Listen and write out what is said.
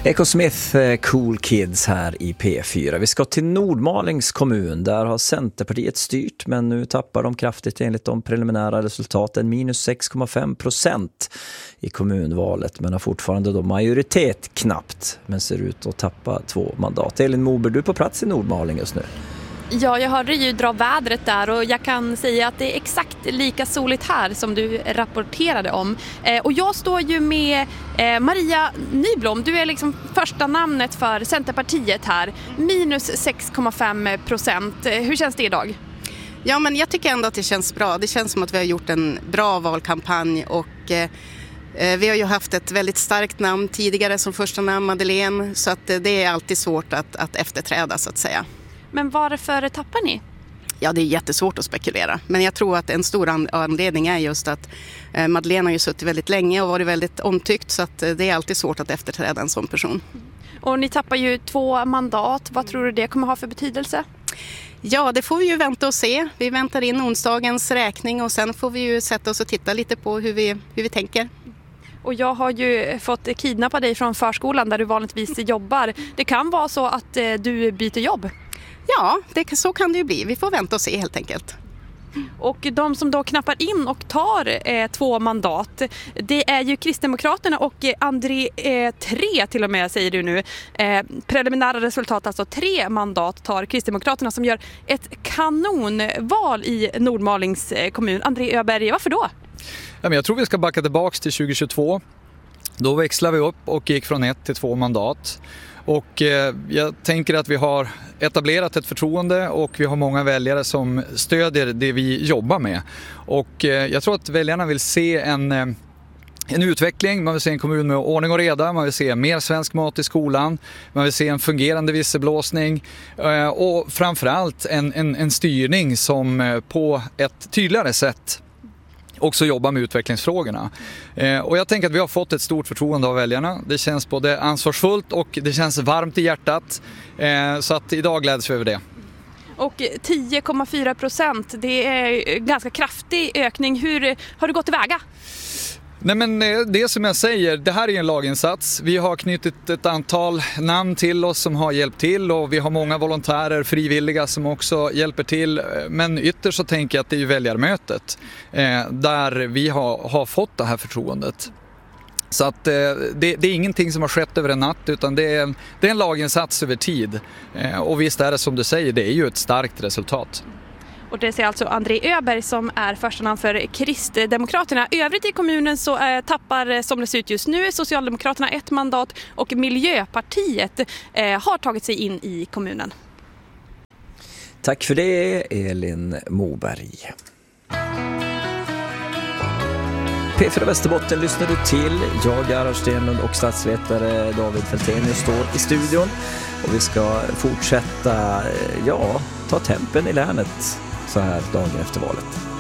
Echo Smith, Cool Kids här i P4. Vi ska till Nordmalings kommun. Där har Centerpartiet styrt, men nu tappar de kraftigt enligt de preliminära resultaten. Minus 6,5% i kommunvalet, men har fortfarande då majoritet knappt. Men ser ut att tappa 2 mandat. Elin Moberg, du är på plats i Nordmaling just nu. Ja, jag hörde ju dra vädret där och jag kan säga att det är exakt lika soligt här som du rapporterade om. Och jag står ju med Maria Nyblom. Du är liksom första namnet för Centerpartiet här. Minus 6,5%. Hur känns det idag? Ja, men jag tycker ändå att det känns bra. Det känns som att vi har gjort en bra valkampanj och vi har ju haft ett väldigt starkt namn tidigare som första namn, Madeleine. Så att det är alltid svårt att efterträda så att säga. Men varför tappar ni? Ja, det är jättesvårt att spekulera. Men jag tror att en stor anledning är just att Madeleine har ju suttit väldigt länge och varit väldigt omtyckt. Så att det är alltid svårt att efterträda en sån person. Och ni tappar ju 2 mandat. Vad tror du det kommer ha för betydelse? Ja, det får vi ju vänta och se. Vi väntar in onsdagens räkning och sen får vi ju sätta oss och titta lite på hur vi tänker. Och jag har ju fått kidnappa dig från förskolan där du vanligtvis jobbar. Det kan vara så att du byter jobb. Ja, så kan det ju bli. Vi får vänta och se helt enkelt. Och de som då knappar in och tar 2 mandat, det är ju Kristdemokraterna och André 3 till och med säger du nu. Preliminära resultat, alltså 3 mandat tar Kristdemokraterna som gör ett kanonval i Nordmalings kommun. André Öberg, varför då? Ja, men jag tror vi ska backa tillbaka till 2022. Då växlade vi upp och gick från 1 till 2 mandat. Och jag tänker att vi har etablerat ett förtroende och vi har många väljare som stödjer det vi jobbar med. Och jag tror att väljarna vill se en utveckling, man vill se en kommun med ordning och reda, man vill se mer svensk mat i skolan, man vill se en fungerande visselblåsning och framförallt en styrning som på ett tydligare sätt också jobba med utvecklingsfrågorna. Och jag tänker att vi har fått ett stort förtroende av väljarna. Det känns både ansvarsfullt och det känns varmt i hjärtat. Så att idag gläds vi över det. Och 10,4%, det är ganska kraftig ökning. Hur har du gått tillväga? Nej, men det som jag säger, det här är en laginsats. Vi har knutit ett antal namn till oss som har hjälpt till och vi har många volontärer, frivilliga som också hjälper till. Men ytterst så tänker jag att det är ju väljarmötet där vi har fått det här förtroendet. Så att det är ingenting som har skett över en natt utan det är en laginsats över tid. Och visst är det som du säger, det är ju ett starkt resultat. Och det säger alltså André Öberg som är första namn för Kristdemokraterna. Övrigt i kommunen så tappar som det ser ut just nu Socialdemokraterna 1 mandat och Miljöpartiet har tagit sig in i kommunen. Tack för det, Elin Moberg. P4 Västerbotten lyssnar du till. Jag, Gerhard Stenlund och statsvetare David Fältenius står i studion. Och vi ska fortsätta ta tempen i länet så här dagen efter valet.